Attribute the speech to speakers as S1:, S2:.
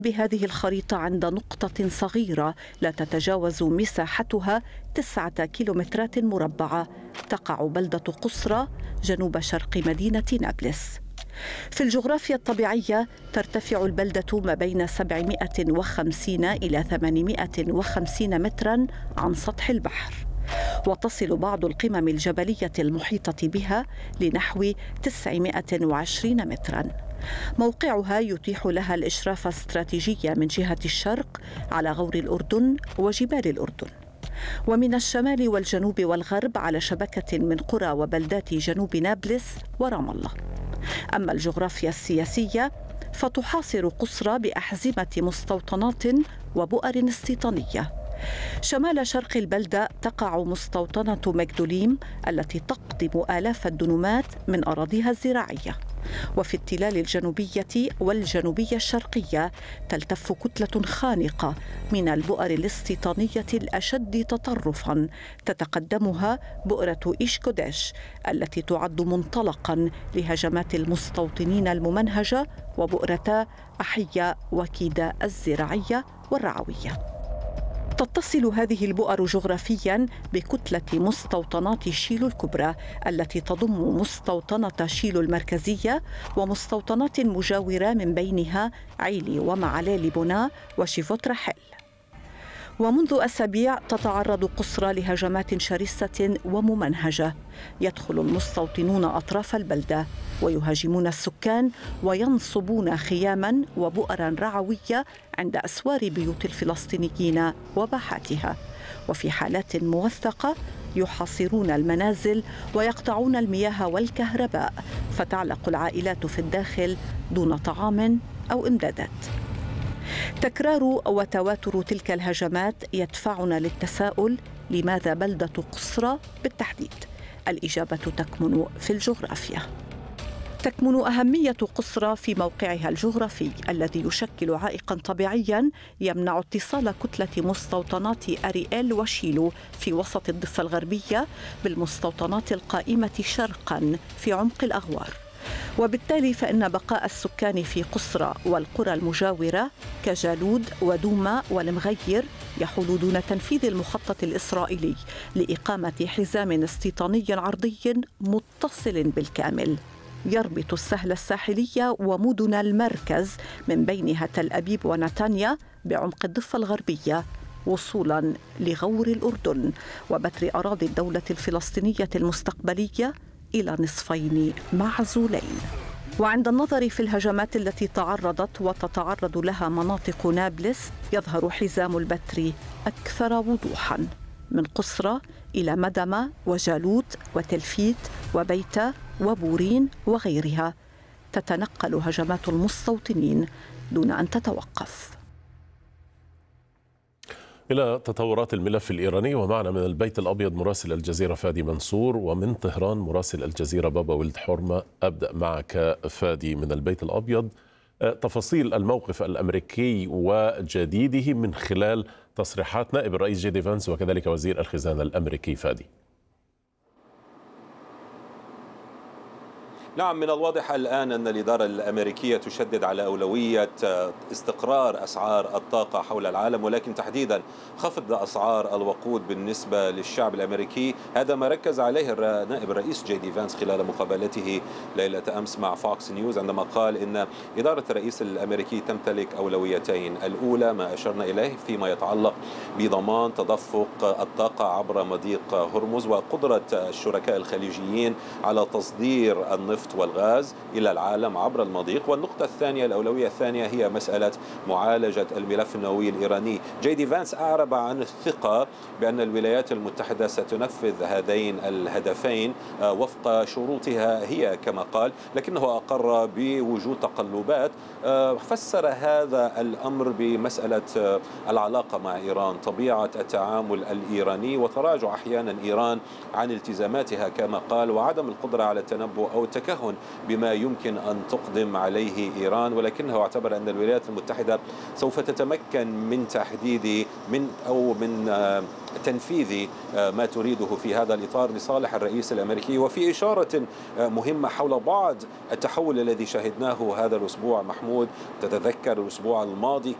S1: بهذه الخريطة عند نقطة صغيرة لا تتجاوز مساحتها 9 كيلومترات مربعة تقع بلدة قصرى جنوب شرق مدينة نابلس. في الجغرافيا الطبيعية ترتفع البلدة ما بين 750 إلى 850 متراً عن سطح البحر، وتصل بعض القمم الجبلية المحيطة بها لنحو 920 متراً. موقعها يتيح لها الإشراف استراتيجيا من جهة الشرق على غور الأردن وجبال الأردن، ومن الشمال والجنوب والغرب على شبكة من قرى وبلدات جنوب نابلس ورام الله. أما الجغرافيا السياسية فتحاصر قصرى بأحزمة مستوطنات وبؤر استيطانية. شمال شرق البلدة تقع مستوطنة مجدوليم التي تقضم آلاف الدنومات من أراضيها الزراعية، وفي التلال الجنوبية والجنوبية الشرقية تلتف كتلة خانقة من البؤر الاستيطانية الأشد تطرفاً تتقدمها بؤرة إيشكوديش التي تعد منطلقاً لهجمات المستوطنين الممنهجة، وبؤرتا أحية وكيدا الزراعية والرعوية. تتصل هذه البؤر جغرافياً بكتلة مستوطنات شيلو الكبرى التي تضم مستوطنة شيلو المركزية ومستوطنات مجاورة من بينها عيلي ومعلالي بونا وشيفوت رحل. ومنذ أسابيع تتعرض قصرى لهجمات شرسة وممنهجة. يدخل المستوطنون أطراف البلدة ويهاجمون السكان وينصبون خياما وبؤرا رعوية عند أسوار بيوت الفلسطينيين وباحاتها، وفي حالات موثقة يحاصرون المنازل ويقطعون المياه والكهرباء، فتعلق العائلات في الداخل دون طعام أو إمدادات. تكرار وتواتر تلك الهجمات يدفعنا للتساؤل: لماذا بلدة قصرى بالتحديد؟ الإجابة تكمن في الجغرافيا. تكمن أهمية قصرى في موقعها الجغرافي الذي يشكل عائقاً طبيعياً يمنع اتصال كتلة مستوطنات أريئيل وشيلو في وسط الضفة الغربية بالمستوطنات القائمة شرقاً في عمق الأغوار. وبالتالي فإن بقاء السكان في قصرى والقرى المجاورة كجالود ودوما والمغير يحول دون تنفيذ المخطط الإسرائيلي لإقامة حزام استيطاني عرضي متصل بالكامل يربط السهل الساحلية ومدن المركز من بينها تل أبيب ونتانيا بعمق الضفة الغربية وصولا لغور الأردن وبتر أراضي الدولة الفلسطينية المستقبلية إلى نصفين معزولين. وعند النظر في الهجمات التي تعرضت وتتعرض لها مناطق نابلس يظهر حزام البتر أكثر وضوحاً، من قصرى إلى مدمة وجالوت وتلفيت وبيتة وبورين وغيرها، تتنقل هجمات المستوطنين دون أن تتوقف.
S2: إلى تطورات الملف الإيراني، ومعنا من البيت الأبيض مراسل الجزيرة فادي منصور، ومن طهران مراسل الجزيرة بابا ولد حرمة. أبدأ معك فادي من البيت الأبيض، تفاصيل الموقف الأمريكي وجديده من خلال تصريحات نائب الرئيس جي دي فانس وكذلك وزير الخزانة الأمريكي. فادي.
S3: نعم، من الواضح الآن أن الإدارة الأمريكية تشدد على أولوية استقرار أسعار الطاقة حول العالم، ولكن تحديدا خفض أسعار الوقود بالنسبة للشعب الأمريكي. هذا ما ركز عليه نائب الرئيس جي دي فانس خلال مقابلته ليلة أمس مع فوكس نيوز، عندما قال إن إدارة الرئيس الأمريكي تمتلك أولويتين: الأولى ما أشرنا إليه فيما يتعلق بضمان تدفق الطاقة عبر مضيق هرمز وقدرة الشركاء الخليجيين على تصدير النفط والغاز إلى العالم عبر المضيق، والنقطة الثانية الأولوية الثانية هي مسألة معالجة الملف النووي الإيراني. جي دي فانس أعرب عن الثقة بأن الولايات المتحدة ستنفذ هذين الهدفين وفق شروطها هي كما قال، لكنه أقر بوجود تقلبات. فسر هذا الأمر بمسألة العلاقة مع إيران، طبيعة التعامل الإيراني وتراجع أحيانا إيران عن التزاماتها كما قال، وعدم القدرة على التنبؤ أو التكهن التكهن بما يمكن أن تقدم عليه إيران، ولكنه اعتبر أن الولايات المتحدة سوف تتمكن من تحديد من تنفيذ ما تريده في هذا الإطار لصالح الرئيس الأمريكي. وفي إشارة مهمة حول بعض التحول الذي شهدناه هذا الأسبوع محمود، تتذكر الأسبوع الماضي